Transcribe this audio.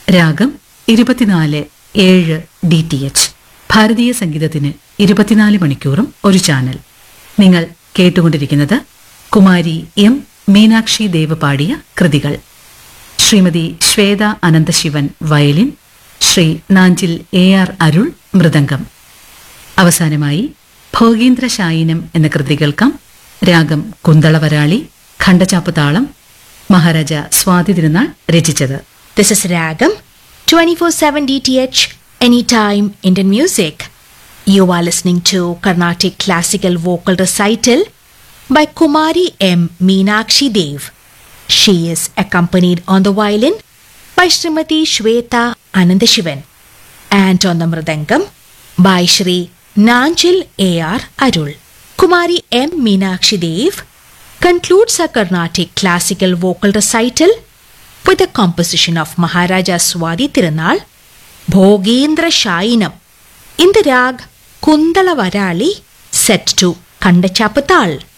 രാഗം 24/7 DTH. ഭാരതീയ സംഗീതത്തിന് 24 മണിക്കൂറും ഒരു ചാനൽ. നിങ്ങൾ കേട്ടുകൊണ്ടിരിക്കുന്നത് കുമാരി എം മീനാക്ഷി ദേവ് പാടിയ കൃതികൾ. ശ്രീമതി ശ്വേത അനന്തശിവൻ വയലിൻ, ശ്രീ നാഞ്ചിൽ AR അരുൾ മൃദംഗം. അവസാനമായി ഭോഗീന്ദ്രശായിനം എന്ന കൃതി കേൾക്കാം. രാഗം കുന്തളവരാളി, ഖണ്ഡചാപ്പ് താളം. മഹാരാജ സ്വാതി തിരുനാൾ രചിച്ചത്. This is Ragam 24/7 DTH, anytime Indian music. You are listening to Carnatic Classical Vocal Recital by Kumari M. Meenakshi Dev. She is accompanied on the violin by Srimati Shweta Anandashivan and on the mridangam by Shri Nanjil AR Arul. Kumari M. Meenakshi Dev concludes her Carnatic Classical Vocal Recital with a composition of Maharaja Swati Tirunal, Bhogendra Shayinam, in the rag Kundala Varali, set to Kandachappatal.